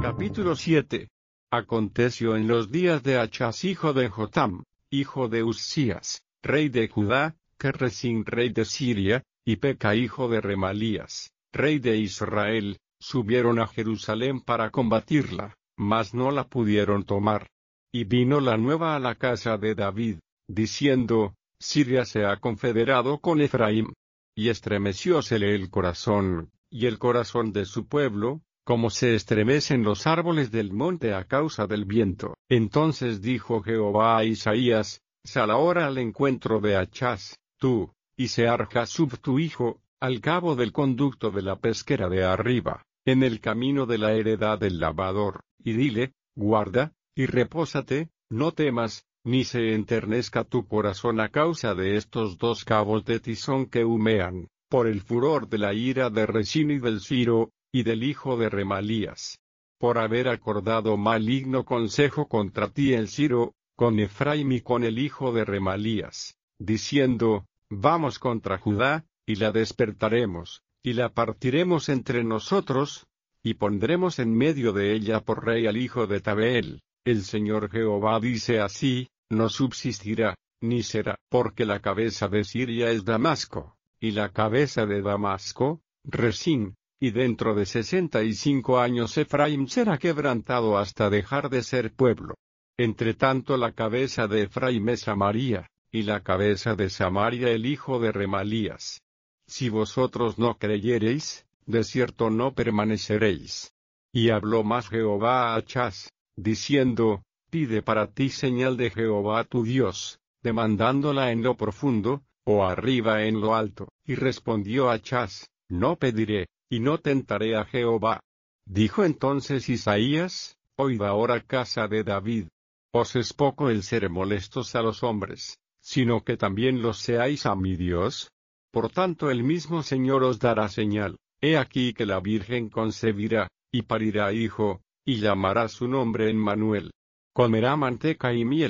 Capítulo 7. Aconteció en los días de Achaz hijo de Jotam, hijo de Uzías, rey de Judá, que Resín rey de Siria, y Peca hijo de Remalías, rey de Israel, subieron a Jerusalén para combatirla, mas no la pudieron tomar. Y vino la nueva a la casa de David, diciendo, Siria se ha confederado con Efraín. Y estremeciósele el corazón, y el corazón de su pueblo, como se estremecen los árboles del monte a causa del viento. Entonces dijo Jehová a Isaías, sal ahora al encuentro de Achaz, tú, y Sear-Jasub tu hijo, al cabo del conducto de la pesquera de arriba, en el camino de la heredad del lavador, y dile, guarda, y repósate, no temas, ni se enternezca tu corazón a causa de estos dos cabos de tizón que humean, por el furor de la ira de Resín y del Ciro, y del hijo de Remalías. Por haber acordado maligno consejo contra ti el Ciro, con Efraín y con el hijo de Remalías, diciendo, vamos contra Judá, y la despertaremos, y la partiremos entre nosotros, y pondremos en medio de ella por rey al hijo de Tabeel. El Señor Jehová dice así, no subsistirá, ni será, porque la cabeza de Siria es Damasco, y la cabeza de Damasco, Resín, y dentro de 65 años Efraín será quebrantado hasta dejar de ser pueblo. Entre tanto la cabeza de Efraín es Samaria, y la cabeza de Samaria el hijo de Remalías. Si vosotros no creyereis, de cierto no permaneceréis. Y habló más Jehová a Achaz, diciendo, pide para ti señal de Jehová tu Dios, demandándola en lo profundo, o arriba en lo alto. Y respondió Achaz, no pediré, y no tentaré a Jehová. Dijo entonces Isaías, oíd ahora casa de David. Os es poco el ser molestos a los hombres, sino que también los seáis a mi Dios. Por tanto el mismo Señor os dará señal, he aquí que la Virgen concebirá, y parirá hijo, y llamará su nombre Emmanuel. Comerá manteca y miel,